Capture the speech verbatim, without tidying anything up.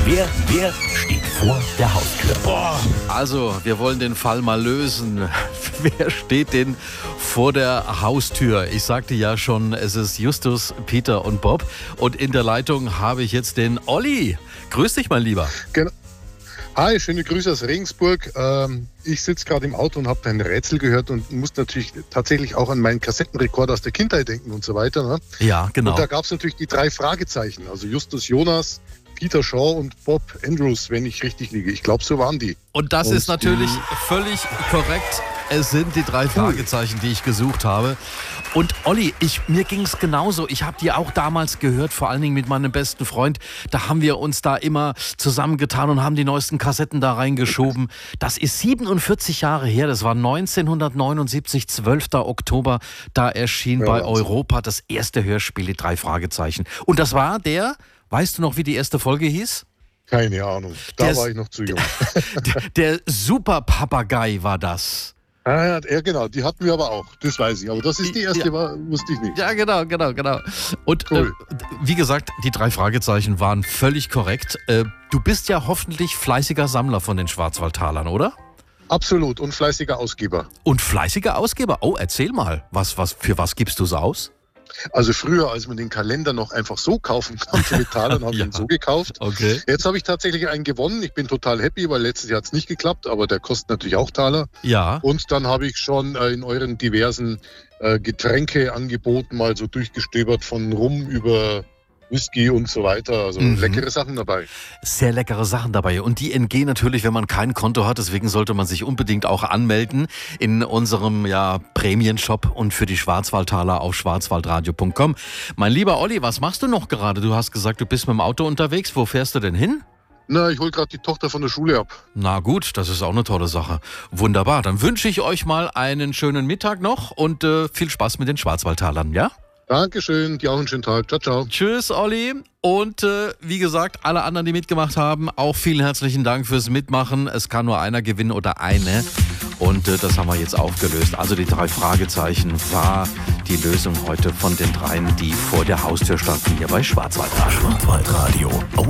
Wer, wer steht vor der Haustür? Boah, also, wir wollen den Fall mal lösen. Wer steht denn vor der Haustür? Ich sagte ja schon, es ist Justus, Peter und Bob. Und in der Leitung habe ich jetzt den Olli. Grüß dich, mein Lieber. Genau. Hi, schöne Grüße aus Regensburg. Ähm, ich sitze gerade im Auto und habe dein Rätsel gehört und muss natürlich tatsächlich auch an meinen Kassettenrekorder aus der Kindheit denken und so weiter. Ne? Ja, genau. Und da gab es natürlich die drei Fragezeichen. Also Justus Jonas, Peter Shaw und Bob Andrews, wenn ich richtig liege. Ich glaube, so waren die. Und das und ist natürlich völlig korrekt. Es sind die drei Fragezeichen, die ich gesucht habe. Und Olli, ich, mir ging es genauso. Ich habe die auch damals gehört, vor allen Dingen mit meinem besten Freund. Da haben wir uns da immer zusammengetan und haben die neuesten Kassetten da reingeschoben. Das ist siebenundvierzig Jahre her. Das war neunzehnhundertneunundsiebzig, zwölfter Oktober. Da erschien Ja, bei Wahnsinn. Europa das erste Hörspiel, die drei Fragezeichen. Und das war der, weißt du noch, wie die erste Folge hieß? Keine Ahnung. Da Der- war ich noch zu jung. Der, der Super-Papagei war das. Ah, ja, ja, genau. Die hatten wir aber auch. Das weiß ich. Aber das ist die erste, Ja. war, wusste ich nicht. Ja, genau, genau, genau. Und Cool. äh, wie gesagt, die drei Fragezeichen waren völlig korrekt. Äh, du bist ja hoffentlich fleißiger Sammler von den Schwarzwaldtalern, oder? Absolut. Und fleißiger Ausgeber. Und fleißiger Ausgeber. Oh, erzähl mal, was, was, für was gibst du es aus? Also früher, als man den Kalender noch einfach so kaufen konnte mit Talern, habe ich Ja. ihn so gekauft. Okay. Jetzt habe ich tatsächlich einen gewonnen. Ich bin total happy, weil letztes Jahr hat es nicht geklappt, aber der kostet natürlich auch Taler. Ja. Und dann habe ich schon äh, in euren diversen äh, Getränkeangeboten mal so durchgestöbert, von Rum über Whisky und so weiter. Also Mhm. leckere Sachen dabei. Sehr leckere Sachen dabei. Und die entgehen natürlich, wenn man kein Konto hat. Deswegen sollte man sich unbedingt auch anmelden in unserem ja, Prämienshop und für die Schwarzwaldtaler auf schwarzwaldradio punkt com. Mein lieber Olli, was machst du noch gerade? Du hast gesagt, du bist mit dem Auto unterwegs. Wo fährst du denn hin? Na, ich hole gerade die Tochter von der Schule ab. Na gut, das ist auch eine tolle Sache. Wunderbar. Dann wünsche ich euch mal einen schönen Mittag noch und äh, viel Spaß mit den Schwarzwaldtalern, ja? Dankeschön, dir auch einen schönen Tag. Ciao, ciao. Tschüss, Olli. Und äh, wie gesagt, alle anderen, die mitgemacht haben, auch vielen herzlichen Dank fürs Mitmachen. Es kann nur einer gewinnen oder eine. Und äh, das haben wir jetzt aufgelöst. Also die drei Fragezeichen war die Lösung heute von den dreien, die vor der Haustür standen hier bei Schwarzwaldradio. Schwarzwaldradio.